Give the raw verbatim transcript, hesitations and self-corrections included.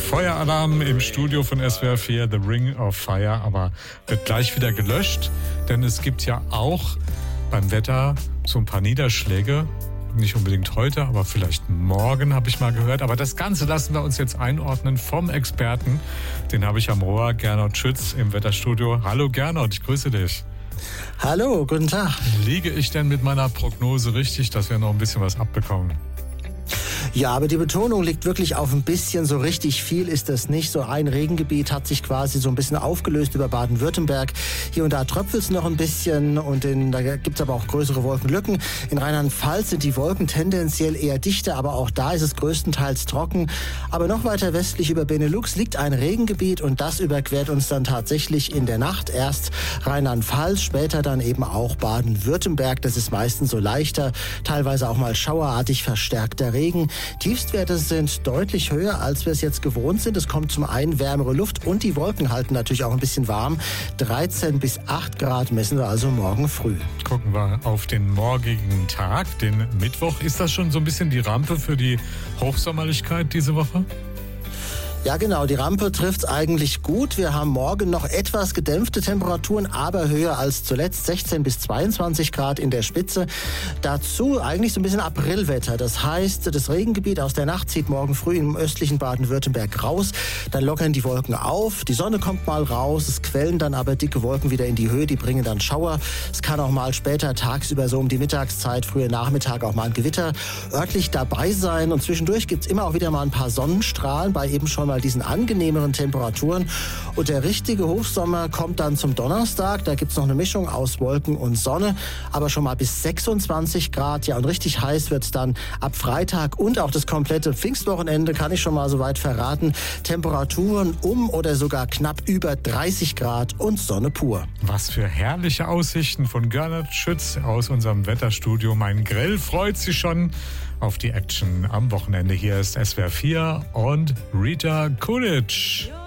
Feueralarm im Studio von S W R vier, The Ring of Fire, aber wird gleich wieder gelöscht, denn es gibt ja auch beim Wetter so ein paar Niederschläge. Nicht unbedingt heute, aber vielleicht morgen, habe ich mal gehört. Aber das Ganze lassen wir uns jetzt einordnen vom Experten. Den habe ich am Rohr, Gernot Schütz im Wetterstudio. Hallo Gernot, ich grüße dich. Hallo, guten Tag. Liege ich denn mit meiner Prognose richtig, dass wir noch ein bisschen was abbekommen? Ja, aber die Betonung liegt wirklich auf ein bisschen. So richtig viel ist das nicht. So ein Regengebiet hat sich quasi so ein bisschen aufgelöst über Baden-Württemberg. Hier und da tröpfelt es noch ein bisschen und in, da gibt es aber auch größere Wolkenlücken. In Rheinland-Pfalz sind die Wolken tendenziell eher dichter, aber auch da ist es größtenteils trocken. Aber noch weiter westlich über Benelux liegt ein Regengebiet und das überquert uns dann tatsächlich in der Nacht. Erst Rheinland-Pfalz, später dann eben auch Baden-Württemberg. Das ist meistens so leichter, teilweise auch mal schauerartig verstärkter Regen. Tiefstwerte sind deutlich höher, als wir es jetzt gewohnt sind. Es kommt zum einen wärmere Luft und die Wolken halten natürlich auch ein bisschen warm. dreizehn bis acht Grad messen wir also morgen früh. Gucken wir auf den morgigen Tag, den Mittwoch. Ist das schon so ein bisschen die Rampe für die Hochsommerlichkeit diese Woche? Ja genau, die Rampe trifft's eigentlich gut. Wir haben morgen noch etwas gedämpfte Temperaturen, aber höher als zuletzt, sechzehn bis zweiundzwanzig Grad in der Spitze. Dazu eigentlich so ein bisschen Aprilwetter. Das heißt, das Regengebiet aus der Nacht zieht morgen früh im östlichen Baden-Württemberg raus. Dann lockern die Wolken auf, die Sonne kommt mal raus, es quellen dann aber dicke Wolken wieder in die Höhe, die bringen dann Schauer. Es kann auch mal später tagsüber so um die Mittagszeit, früher Nachmittag auch mal ein Gewitter örtlich dabei sein. Und zwischendurch gibt's immer auch wieder mal ein paar Sonnenstrahlen bei eben schon mal diesen angenehmeren Temperaturen. Und der richtige Hochsommer kommt dann zum Donnerstag. Da gibt's noch eine Mischung aus Wolken und Sonne, aber schon mal bis sechsundzwanzig Grad. Ja, und richtig heiß wird's dann ab Freitag und auch das komplette Pfingstwochenende, kann ich schon mal soweit verraten. Temperaturen um oder sogar knapp über dreißig Grad und Sonne pur. Was für herrliche Aussichten von Gernot Schütz aus unserem Wetterstudio. Mein Grill freut sich schon auf die Action am Wochenende. Hier ist S W R vier und Rita Coolidge.